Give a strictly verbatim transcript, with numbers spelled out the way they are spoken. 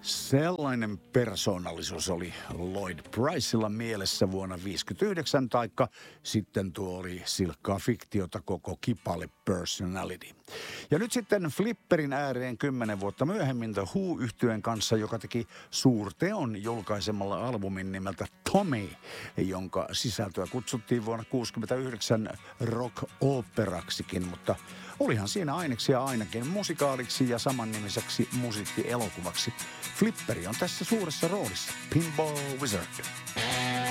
Sellainen persoonallisuus oli Lloyd Pricella mielessä vuonna tuhatyhdeksänsataaviisikymmentäyhdeksän, taikka sitten tuo oli silkkaa fiktiota koko kipale Personality. Ja nyt sitten Flipperin ääreen kymmenen vuotta myöhemmin The Who-yhtyeen kanssa, joka teki suurteon julkaisemalla albumin nimeltä Tommy, jonka sisältöä kutsuttiin vuonna tuhatyhdeksänsataakuusikymmentäyhdeksän rock-operaksikin, mutta olihan siinä aineksia ainakin musikaaliksi ja samannimiseksi musiikkielokuvaksi. Flipperi on tässä suuressa roolissa. Pinball Wizard.